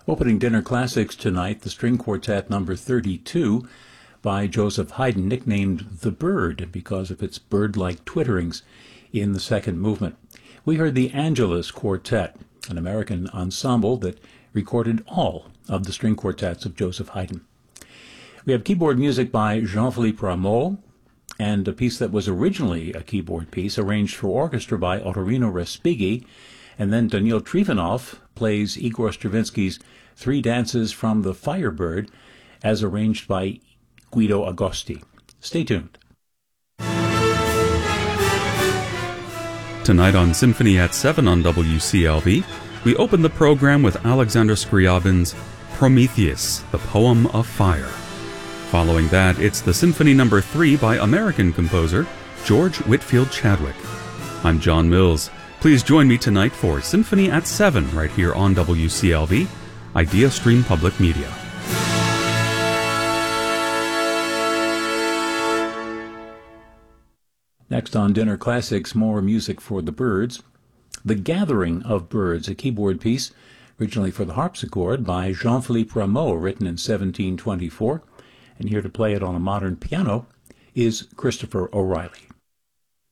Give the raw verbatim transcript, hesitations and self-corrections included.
Opening dinner classics tonight, the string quartet number thirty-two by Joseph Haydn, nicknamed The Bird because of its bird-like twitterings in the second movement. We heard the Angelus Quartet, an American ensemble that recorded all of the string quartets of Joseph Haydn. We have keyboard music by Jean-Philippe Rameau, and a piece that was originally a keyboard piece arranged for orchestra by Ottorino Respighi, and then Daniil Trifonov plays Igor Stravinsky's Three Dances from the Firebird as arranged by Guido Agosti. Stay tuned. Tonight on Symphony at seven on W C L V, we open the program with Alexander Scriabin's Prometheus, the Poem of Fire. Following that, it's the Symphony Number three by American composer George Whitfield Chadwick. I'm John Mills. Please join me tonight for Symphony at seven right here on W C L V, Idea Stream Public Media. Next on Dinner Classics, more music for the birds. The Gathering of Birds, a keyboard piece originally for the harpsichord by Jean-Philippe Rameau, written in seventeen twenty-four. And here to play it on a modern piano is Christopher O'Reilly.